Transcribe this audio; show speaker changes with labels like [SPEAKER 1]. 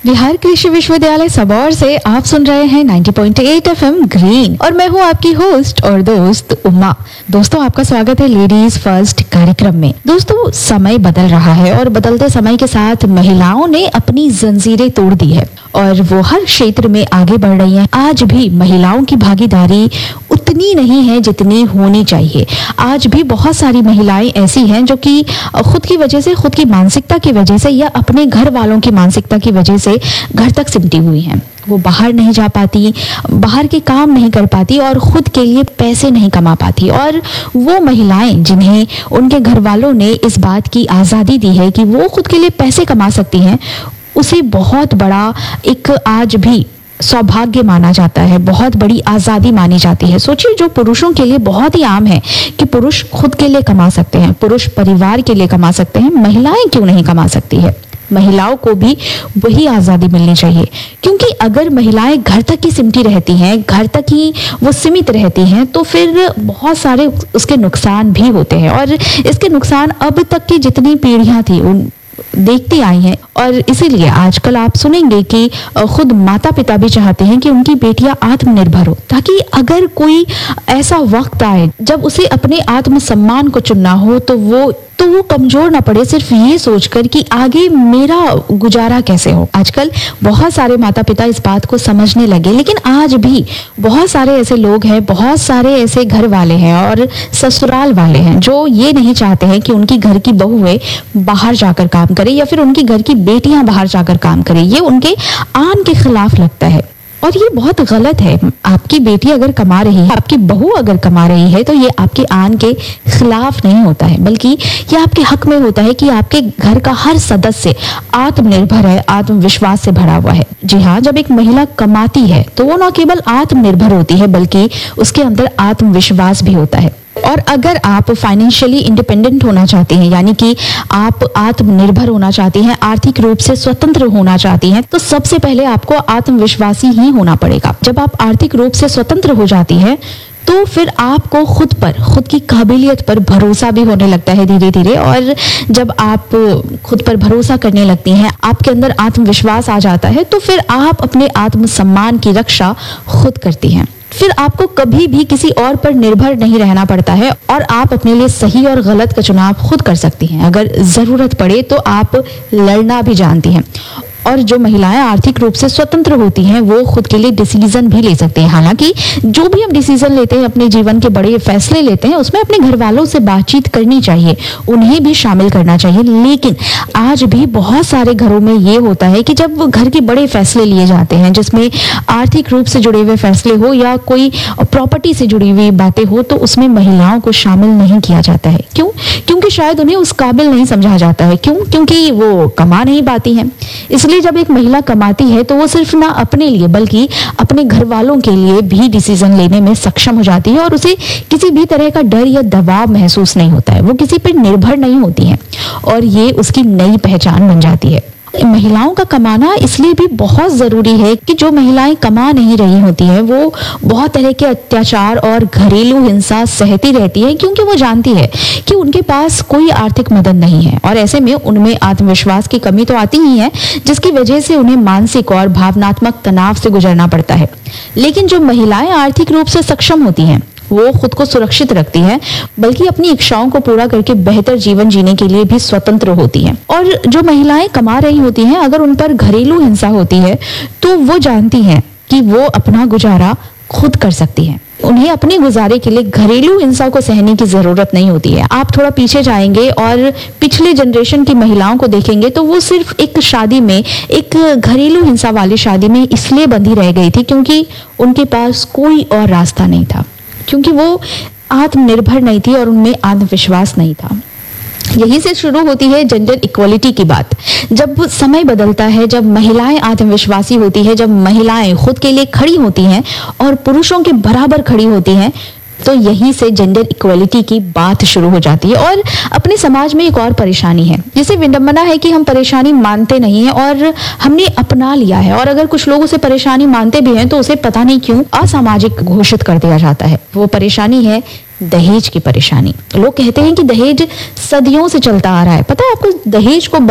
[SPEAKER 1] बिहार कृषि विश्वविद्यालय सबौर से आप सुन रहे हैं 90.8 एफएम ग्रीन और मैं हूं आपकी होस्ट और दोस्त उमा। दोस्तों, आपका स्वागत है लेडीज फर्स्ट कार्यक्रम में। दोस्तों, समय बदल रहा है और बदलते समय के साथ महिलाओं ने अपनी जंजीरें तोड़ दी है और वो हर क्षेत्र में आगे बढ़ रही हैं। आज भी महिलाओं की भागीदारी उतनी नहीं है जितनी होनी चाहिए। आज भी बहुत सारी महिलाएं ऐसी हैं जो कि खुद की वजह से, खुद की मानसिकता की वजह से या अपने घर वालों की मानसिकता की वजह से घर तक सिमटी हुई हैं। वो बाहर नहीं जा पाती, बाहर के काम नहीं कर पाती और खुद के लिए पैसे नहीं कमा पाती। और वो महिलाएं जिन्हें उनके घर वालों ने इस बात की आज़ादी दी है कि वो खुद के लिए पैसे कमा सकती हैं, उसे बहुत बड़ा एक आज भी सौभाग्य माना जाता है, बहुत बड़ी आज़ादी मानी जाती है। सोचिए, जो पुरुषों के लिए बहुत ही आम है कि पुरुष खुद के लिए कमा सकते हैं, पुरुष परिवार के लिए कमा सकते हैं, महिलाएं क्यों नहीं कमा सकती है? महिलाओं को भी वही आज़ादी मिलनी चाहिए, क्योंकि अगर महिलाएं घर तक ही सिमटी रहती हैं, घर तक ही वो सीमित रहती हैं, तो फिर बहुत सारे उसके नुकसान भी होते हैं। और इसके नुकसान अब तक की जितनी पीढ़ियां थी उन देखती आई हैं। और इसीलिए आजकल आप सुनेंगे कि खुद माता पिता भी चाहते हैं कि उनकी बेटियां आत्मनिर्भर हो, ताकि अगर कोई ऐसा वक्त आए जब उसे अपने आत्मसम्मान को चुनना हो तो वो कमजोर ना पड़े, सिर्फ ये सोचकर कि आगे मेरा गुजारा कैसे हो। आजकल बहुत सारे माता पिता इस बात को समझने लगे, लेकिन आज भी बहुत सारे ऐसे लोग हैं, बहुत सारे ऐसे घर वाले हैं और ससुराल वाले हैं जो ये नहीं चाहते हैं कि उनकी घर की बहुएं बाहर जाकर काम करें या फिर उनकी घर की बेटियां बाहर जाकर काम करें। ये उनके आन के खिलाफ लगता है और ये बहुत गलत है। आपकी बेटी अगर कमा रही है, आपकी बहू अगर कमा रही है, तो ये आपके आन के खिलाफ नहीं होता है, बल्कि ये आपके हक में होता है कि आपके घर का हर सदस्य आत्मनिर्भर है, आत्मविश्वास से भरा हुआ है। जी हाँ, जब एक महिला कमाती है तो वो न केवल आत्मनिर्भर होती है बल्कि उसके अंदर आत्मविश्वास भी होता है। और अगर आप फाइनेंशियली इंडिपेंडेंट होना चाहते हैं, यानी कि आप आत्मनिर्भर होना चाहती हैं, आर्थिक रूप से स्वतंत्र होना चाहती हैं, तो सबसे पहले आपको आत्मविश्वासी ही होना पड़ेगा। जब आप आर्थिक रूप से स्वतंत्र हो जाती हैं तो फिर आपको खुद पर, खुद की काबिलियत पर भरोसा भी होने लगता है धीरे धीरे। और जब आप खुद पर भरोसा करने लगती हैं, आपके अंदर आत्मविश्वास आ जाता है, तो फिर आप अपने आत्मसम्मान की रक्षा खुद करती हैं। फिर आपको कभी भी किसी और पर निर्भर नहीं रहना पड़ता है और आप अपने लिए सही और गलत का चुनाव खुद कर सकती हैं। अगर जरूरत पड़े तो आप लड़ना भी जानती हैं। और जो महिलाएं आर्थिक रूप से स्वतंत्र होती हैं वो खुद के लिए डिसीजन भी ले सकते हैं। हालांकि जो भी हम डिसीजन लेते हैं, अपने जीवन के बड़े फैसले लेते हैं, उसमें अपने घर वालों से बातचीत करनी चाहिए, उन्हें भी शामिल करना चाहिए। लेकिन आज भी बहुत सारे घरों में ये होता है कि जब घर के बड़े फैसले लिए जाते हैं, जिसमें आर्थिक रूप से जुड़े हुए फैसले हो या कोई प्रॉपर्टी से जुड़ी हुई बातें हो, तो उसमें महिलाओं को शामिल नहीं किया जाता है। क्यों? क्योंकि शायद उन्हें उस काबिल नहीं समझा जाता है। क्यों? क्योंकि वो कमा नहीं पाती हैं। इसलिए जब एक महिला कमाती है तो वो सिर्फ ना अपने लिए बल्कि अपने घर वालों के लिए भी डिसीजन लेने में सक्षम हो जाती है और उसे किसी भी तरह का डर या दबाव महसूस नहीं होता है। वो किसी पर निर्भर नहीं होती है और ये उसकी नई पहचान बन जाती है। महिलाओं का कमाना इसलिए भी बहुत जरूरी है कि जो महिलाएं कमा नहीं रही होती हैं वो बहुत तरह के अत्याचार और घरेलू हिंसा सहती रहती है, क्योंकि वो जानती है कि उनके पास कोई आर्थिक मदद नहीं है और ऐसे में उनमें आत्मविश्वास की कमी तो आती ही है, जिसकी वजह से उन्हें मानसिक और भावनात्मक तनाव से गुजरना पड़ता है। लेकिन जो महिलाएं आर्थिक रूप से सक्षम होती हैं वो खुद को सुरक्षित रखती है, बल्कि अपनी इच्छाओं को पूरा करके बेहतर जीवन जीने के लिए भी स्वतंत्र होती हैं। और जो महिलाएं कमा रही होती हैं, अगर उन पर घरेलू हिंसा होती है तो वो जानती हैं कि वो अपना गुजारा खुद कर सकती हैं। उन्हें अपने गुजारे के लिए घरेलू हिंसा को सहने की जरूरत नहीं होती है। आप थोड़ा पीछे जाएंगे और पिछले जनरेशन की महिलाओं को देखेंगे तो वो सिर्फ एक शादी में, एक घरेलू हिंसा वाली शादी में इसलिए बंधी रह गई थी क्योंकि उनके पास कोई और रास्ता नहीं था, क्योंकि वो आत्मनिर्भर नहीं थी और उनमें आत्मविश्वास नहीं था। यहीं से शुरू होती है जेंडर इक्वलिटी की बात। जब समय बदलता है, जब महिलाएं आत्मविश्वासी होती है, जब महिलाएं खुद के लिए खड़ी होती हैं और पुरुषों के बराबर खड़ी होती हैं, तो यहीं से जेंडर इक्वलिटी की बात शुरू हो जाती है। और अपने समाज में एक और परेशानी है, जिसे विडंबना है कि हम परेशानी मानते नहीं हैं और हमने अपना लिया है, और अगर कुछ लोग उसे परेशानी मानते भी हैं तो उसे पता नहीं क्यों असामाजिक घोषित कर दिया जाता है। वो परेशानी है दहेज की परेशानी। लोग कहते हैं कि दहेज सदियों से चलता आ रहा है। पता है आपको, दहेज को